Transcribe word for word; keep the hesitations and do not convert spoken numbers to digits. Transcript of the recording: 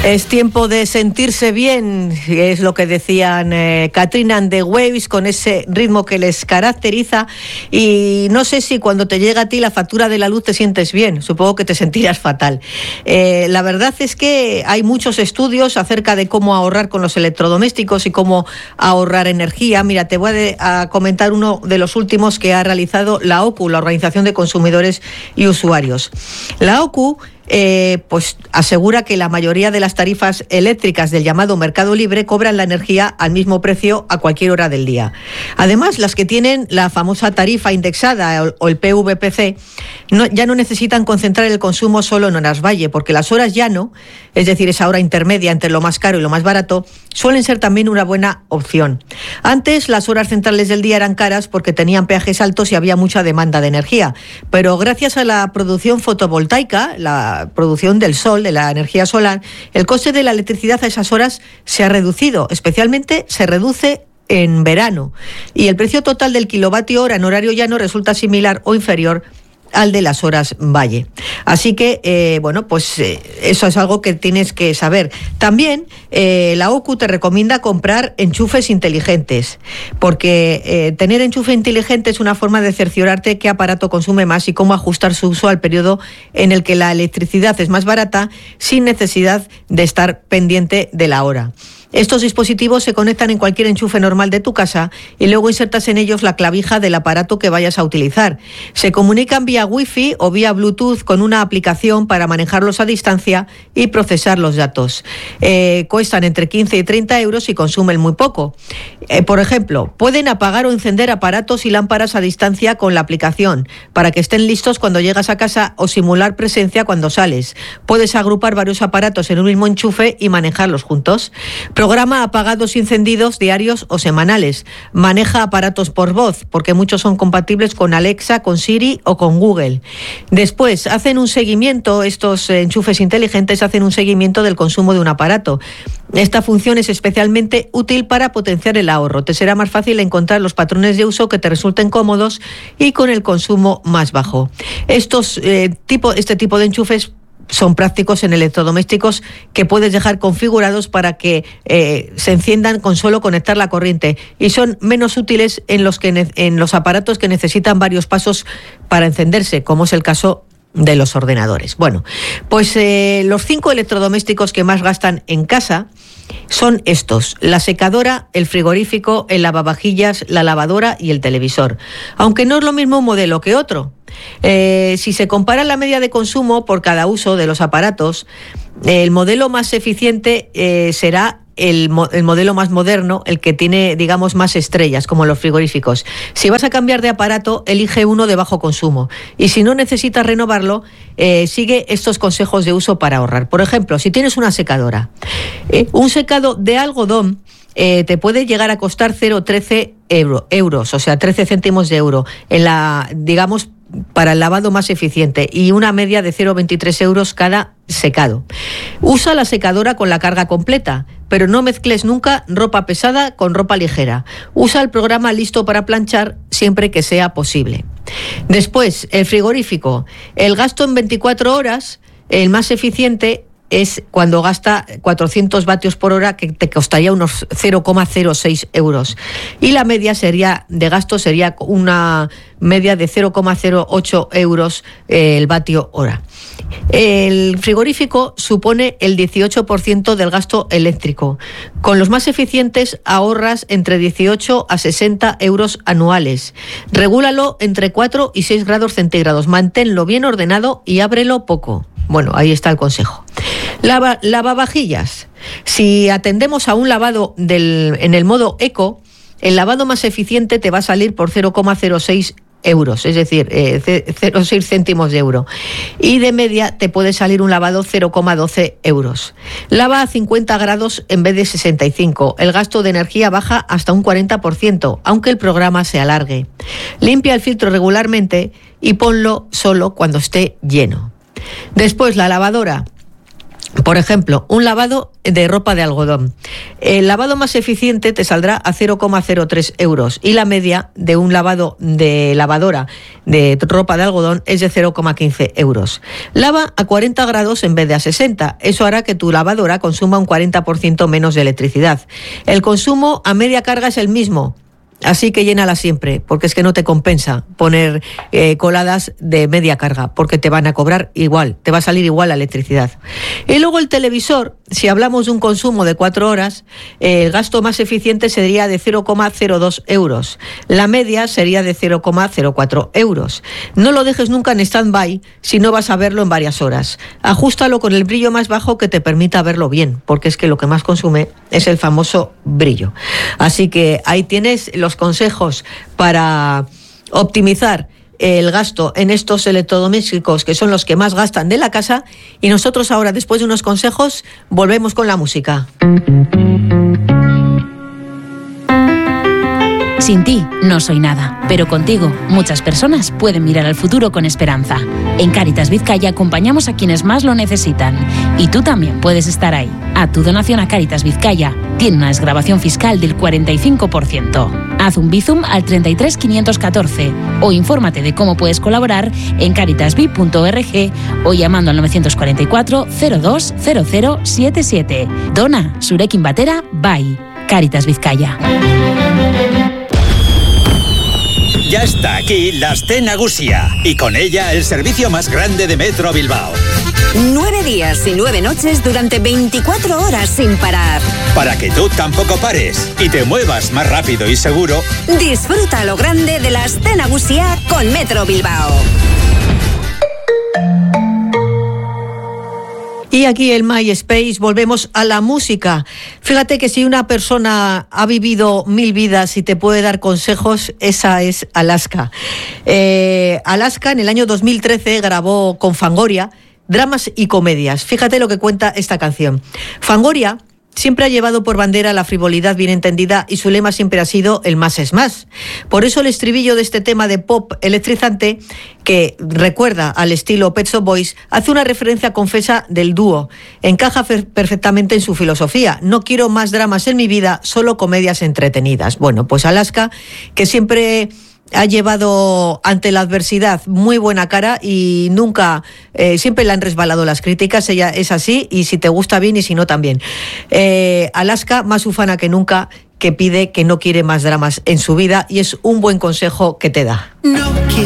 Es tiempo de sentirse bien, es lo que decían eh, Katrina and the Waves, con ese ritmo que les caracteriza. Y no sé si cuando te llega a ti la factura de la luz te sientes bien, supongo que te sentirás fatal. Eh, la verdad es que hay muchos estudios acerca de cómo ahorrar con los electrodomésticos y cómo ahorrar energía. Mira, te voy a, de, a comentar uno de los últimos que ha realizado la O C U, la Organización de Consumidores y Usuarios. La O C U Eh, pues asegura que la mayoría de las tarifas eléctricas del llamado mercado libre cobran la energía al mismo precio a cualquier hora del día. Además, las que tienen la famosa tarifa indexada o el P V P C no, ya no necesitan concentrar el consumo solo en horas valle, porque las horas llano, es decir, esa hora intermedia entre lo más caro y lo más barato, suelen ser también una buena opción. Antes, las horas centrales del día eran caras porque tenían peajes altos y había mucha demanda de energía, pero gracias a la producción fotovoltaica, la producción del sol, de la energía solar, el coste de la electricidad a esas horas se ha reducido, especialmente se reduce en verano, y el precio total del kilovatio hora en horario llano resulta similar o inferior al de las horas valle. Así que, eh, bueno, pues eh, eso es algo que tienes que saber. También eh, la O C U te recomienda comprar enchufes inteligentes, porque eh, tener enchufe inteligente es una forma de cerciorarte qué aparato consume más y cómo ajustar su uso al periodo en el que la electricidad es más barata, sin necesidad de estar pendiente de la hora. Estos dispositivos se conectan en cualquier enchufe normal de tu casa y luego insertas en ellos la clavija del aparato que vayas a utilizar. Se comunican vía Wi-Fi o vía Bluetooth con una aplicación para manejarlos a distancia y procesar los datos. Eh, cuestan entre quince y treinta euros y consumen muy poco. Eh, por ejemplo, pueden apagar o encender aparatos y lámparas a distancia con la aplicación para que estén listos cuando llegas a casa o simular presencia cuando sales. Puedes agrupar varios aparatos en un mismo enchufe y manejarlos juntos. Programa apagados y encendidos diarios o semanales. Maneja aparatos por voz, porque muchos son compatibles con Alexa, con Siri o con Google. Después, hacen un seguimiento, estos enchufes inteligentes hacen un seguimiento del consumo de un aparato. Esta función es especialmente útil para potenciar el ahorro. Te será más fácil encontrar los patrones de uso que te resulten cómodos y con el consumo más bajo. Estos, eh, tipo, este tipo de enchufes son prácticos en electrodomésticos que puedes dejar configurados para que eh, se enciendan con solo conectar la corriente, y son menos útiles en los, que ne- en los aparatos que necesitan varios pasos para encenderse, como es el caso de los ordenadores. Bueno, pues eh, los cinco electrodomésticos que más gastan en casa son estos: la secadora, el frigorífico, el lavavajillas, la lavadora y el televisor. Aunque no es lo mismo un modelo que otro. Eh, si se compara la media de consumo por cada uso de los aparatos, el modelo más eficiente eh, será el, mo- el modelo más moderno, el que tiene, digamos, más estrellas, como los frigoríficos. Si vas a cambiar de aparato, elige uno de bajo consumo. Y si no necesitas renovarlo, eh, sigue estos consejos de uso para ahorrar. Por ejemplo, si tienes una secadora, eh, un secado de algodón Eh, te puede llegar a costar cero coma trece euro, euros, o sea, trece céntimos de euro, en la, digamos, para el lavado más eficiente, y una media de cero coma veintitrés euros cada secado. Usa la secadora con la carga completa, pero no mezcles nunca ropa pesada con ropa ligera. Usa el programa listo para planchar siempre que sea posible. Después, el frigorífico. El gasto en veinticuatro horas, el más eficiente, es cuando gasta cuatrocientos vatios por hora, que te costaría unos cero coma cero seis euros. Y la media sería de gasto sería una media de cero coma cero ocho euros eh, el vatio hora. El frigorífico supone el dieciocho por ciento del gasto eléctrico. Con los más eficientes ahorras entre dieciocho a sesenta euros anuales. Regúlalo entre cuatro y seis grados centígrados. Manténlo bien ordenado y ábrelo poco. Bueno, ahí está el consejo. Lava, lavavajillas. Si atendemos a un lavado del, en el modo eco, el lavado más eficiente te va a salir por cero coma cero seis euros, es decir, eh, cero coma seis céntimos de euro. Y de media te puede salir un lavado cero coma doce euros. Lava a cincuenta grados en vez de sesenta y cinco. El gasto de energía baja hasta un cuarenta por ciento, aunque el programa se alargue. Limpia el filtro regularmente y ponlo solo cuando esté lleno. Después, la lavadora. Por ejemplo, un lavado de ropa de algodón. El lavado más eficiente te saldrá a cero coma cero tres euros y la media de un lavado de lavadora de ropa de algodón es de cero coma quince euros. Lava a cuarenta grados en vez de a sesenta. Eso hará que tu lavadora consuma un cuarenta por ciento menos de electricidad. El consumo a media carga es el mismo. Así que llénala siempre, porque es que no te compensa poner eh, coladas de media carga, porque te van a cobrar igual, te va a salir igual la electricidad. Y luego el televisor, si hablamos de un consumo de cuatro horas, eh, el gasto más eficiente sería de cero coma cero dos euros. La media sería de cero coma cero cuatro euros. No lo dejes nunca en stand-by si no vas a verlo en varias horas. Ajústalo con el brillo más bajo que te permita verlo bien, porque es que lo que más consume es el famoso brillo. Así que ahí tienes los consejos para optimizar el gasto en estos electrodomésticos que son los que más gastan de la casa, y nosotros ahora, después de unos consejos, volvemos con la música. Sin ti no soy nada, pero contigo muchas personas pueden mirar al futuro con esperanza. En Cáritas Vizcaya acompañamos a quienes más lo necesitan y tú también puedes estar ahí. A tu donación a Cáritas Vizcaya tiene una desgravación fiscal del cuarenta y cinco por ciento. Haz un Bizum al treinta y tres quinientos catorce o infórmate de cómo puedes colaborar en caritasbi punto org o llamando al novecientos cuarenta y cuatro cero dos cero cero siete siete. Dona, Zurekin batera, bai. Cáritas Vizcaya. Ya está aquí la Aste Nagusia y con ella el servicio más grande de Metro Bilbao. Nueve días y nueve noches durante veinticuatro horas sin parar. Para que tú tampoco pares y te muevas más rápido y seguro. Disfruta lo grande de la Aste Nagusia con Metro Bilbao. Y aquí en MySpace volvemos a la música. Fíjate que si una persona ha vivido mil vidas y te puede dar consejos, esa es Alaska. Eh, Alaska en el año dos mil trece grabó con Fangoria dramas y comedias. Fíjate lo que cuenta esta canción. Fangoria siempre ha llevado por bandera la frivolidad bien entendida y su lema siempre ha sido el más es más. Por eso el estribillo de este tema de pop electrizante, que recuerda al estilo Pet Shop Boys, hace una referencia confesa del dúo. Encaja fer- perfectamente en su filosofía. No quiero más dramas en mi vida, solo comedias entretenidas. Bueno, pues Alaska, que siempre ha llevado ante la adversidad muy buena cara y nunca, eh, siempre le han resbalado las críticas, ella es así y si te gusta bien y si no también. Eh, Alaska, más ufana que nunca, que pide que no quiere más dramas en su vida y es un buen consejo que te da. No